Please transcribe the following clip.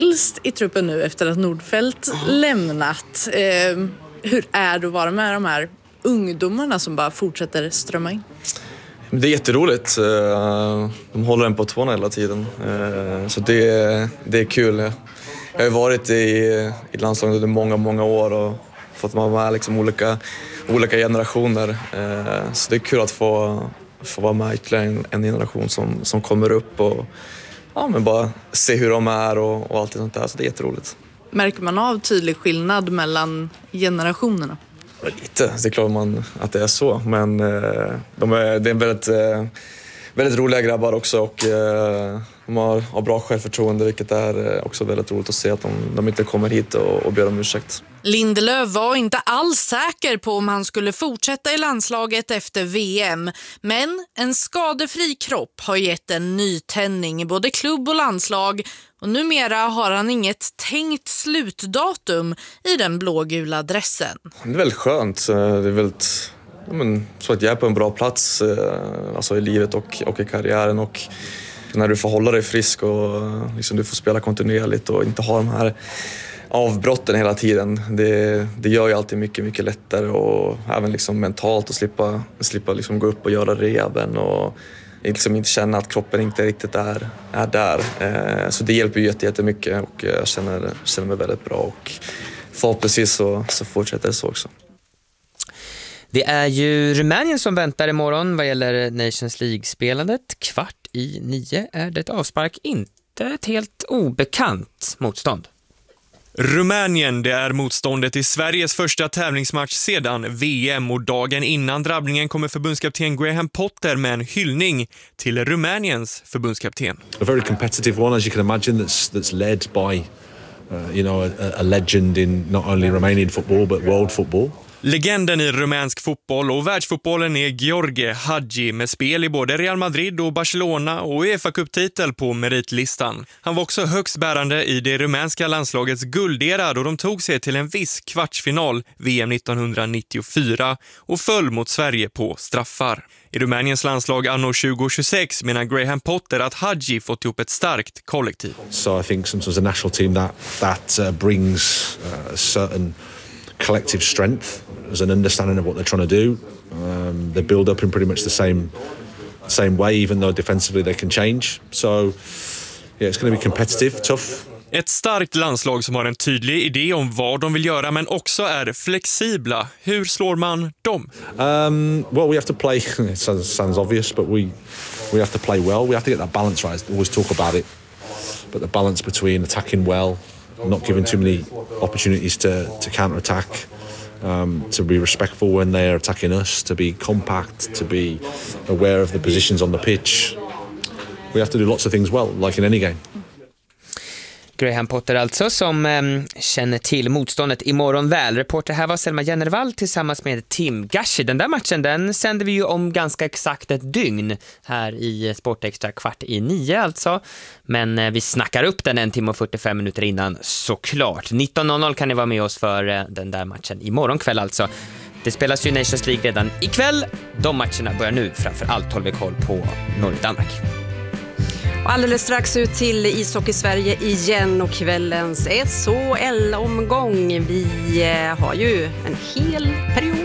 äldst i truppen nu efter att Nordfeldt lämnat. Hur är det att vara med de här ungdomarna som bara fortsätter strömma in? Det är jätteroligt. De håller en på tårna hela tiden. Så det är kul. Jag har ju varit i landslaget under många år och fått vara med liksom olika generationer. Så det är kul att få vara med ytterligare en generation som kommer upp och men bara se hur de är och allt sånt där. Så det är jätteroligt. Märker man av tydlig skillnad mellan generationerna? Lite, det är klart att det är så. Men det är väldigt roliga grabbar också och de har bra självförtroende, vilket är också väldigt roligt att se att de inte kommer hit och ber om ursäkt. Lindelöf var inte alls säker på om han skulle fortsätta i landslaget efter VM. Men en skadefri kropp har gett en nytändning i både klubb och landslag. Och numera har han inget tänkt slutdatum i den blågula dressen. Det är väldigt skönt. Det är väldigt, så att jag är på en bra plats alltså i livet och i karriären. Och när du får hålla dig frisk och liksom du får spela kontinuerligt och inte ha de här avbrotten hela tiden. Det gör ju alltid mycket lättare och även liksom mentalt att slippa liksom gå upp och göra rehaben och liksom inte känna att kroppen inte riktigt är där. Så det hjälper ju jättemycket och jag känner mig väldigt bra och förhoppningsvis så fortsätter det så också. Det är ju Rumänien som väntar imorgon vad gäller Nations League-spelandet. 8:45 är det avspark, inte ett helt obekant motstånd. Rumänien, det är motståndet i Sveriges första tävlingsmatch sedan VM och dagen innan drabbningen kommer förbundskapten Graham Potter med en hyllning till Rumäniens förbundskapten. A very competitive one, as you can imagine, that's led by a legend in not only Romanian football but world football. Legenden i rumänsk fotboll och världsfotbollen är Gheorghe Hagi med spel i både Real Madrid och Barcelona och UEFA-cuptitel på meritlistan. Han var också högst bärande i det rumänska landslagets guldera då de tog sig till en viss kvartsfinal VM 1994 och föll mot Sverige på straffar. I Rumäniens landslag anno 2026 menar Graham Potter att Hagi fått ihop ett starkt kollektiv. So I think sometimes a national team that brings certain collective strength as an understanding of what they're trying to do. They build up in pretty much the same way, even though defensively they can change. So yeah, it's going to be competitive, tough. Ett starkt landslag som har en tydlig idé om vad de vill göra men också är flexibla. Hur slår man dem? Well, we have to play. It sounds obvious, but we have to play well. We have to get that balance right. I always talk about it, but the balance between attacking well, not giving too many opportunities to counter-attack, to be respectful when they're attacking us, to be compact, to be aware of the positions on the pitch. We have to do lots of things well, like in any game. Graham Potter alltså, som känner till motståndet imorgon väl. Reporter här var Selma Jennervall tillsammans med Tim Gashi. Den där matchen, den sänder vi ju om ganska exakt ett dygn här i Sportextra 8:45 alltså. Men vi snackar upp den 1 timme och 45 minuter innan såklart. 19:00 kan ni vara med oss för den där matchen imorgon kväll alltså. Det spelas ju Nations League redan ikväll. De matcherna börjar nu, framförallt håller vi koll på Norge-Danmark. Och alldeles strax ut till Ishockey Sverige igen och kvällens SHL-omgång. Vi har ju en hel period